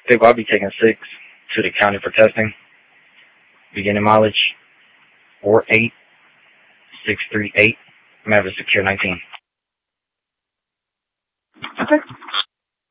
People, I'll be taking 6 to the county for testing. Beginning mileage 48638. Maverick Secure 19. Okay.